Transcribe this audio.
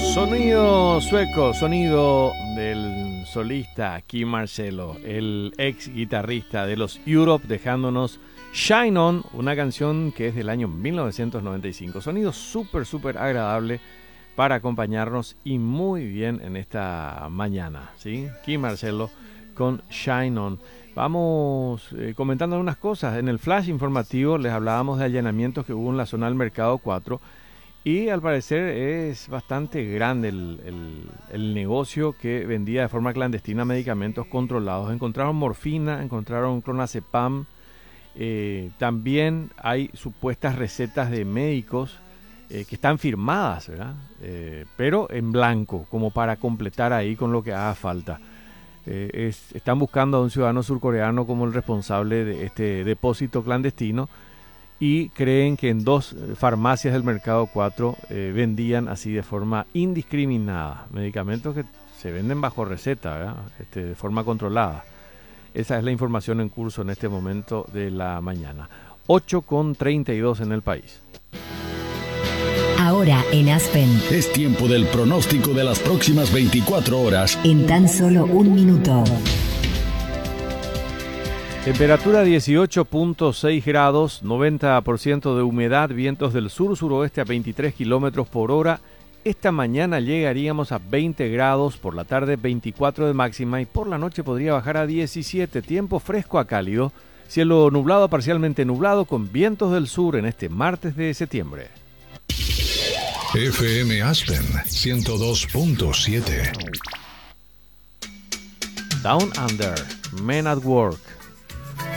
Sonido sueco, sonido del solista Kim Marcello, el ex guitarrista de los Europe, dejándonos Shine On, una canción que es del año 1995. Sonido súper agradable para acompañarnos y muy bien en esta mañana, ¿sí? Kim Marcello con Shine On. Vamos comentando algunas cosas. En el flash informativo les hablábamos de allanamientos que hubo en la zona del Mercado 4. Y al parecer es bastante grande el negocio que vendía de forma clandestina medicamentos controlados. Encontraron morfina, encontraron clonazepam. También hay supuestas recetas de médicos que están firmadas, ¿verdad? Pero en blanco, como para completar ahí con lo que haga falta. Están buscando a un ciudadano surcoreano como el responsable de este depósito clandestino. Y creen que en 2 farmacias del Mercado 4 vendían así de forma indiscriminada medicamentos que se venden bajo receta, ¿verdad? De forma controlada. Esa es la información en curso en este momento de la mañana. 8:32 en el país. Ahora en Aspen. Es tiempo del pronóstico de las próximas 24 horas. En tan solo un minuto. Temperatura 18.6 grados, 90% de humedad, vientos del sur-suroeste a 23 kilómetros por hora. Esta mañana llegaríamos a 20 grados, por la tarde 24 de máxima y por la noche podría bajar a 17. Tiempo fresco a cálido, cielo nublado a parcialmente nublado con vientos del sur en este martes de septiembre. FM Aspen 102.7. Down Under, Men at Work.